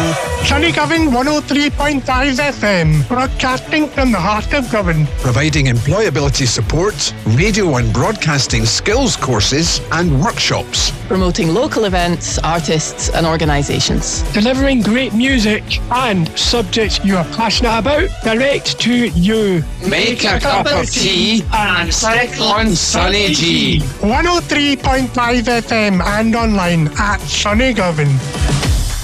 Sunny Govan 103.5 FM, broadcasting from the heart of Govan. Providing employability support, radio and broadcasting skills courses and workshops. Promoting local events, artists and organisations. Delivering great music and subjects you are passionate about direct to you. Make a cup of tea and click on Sunny G. 103.5 FM and online at Sunny Govan.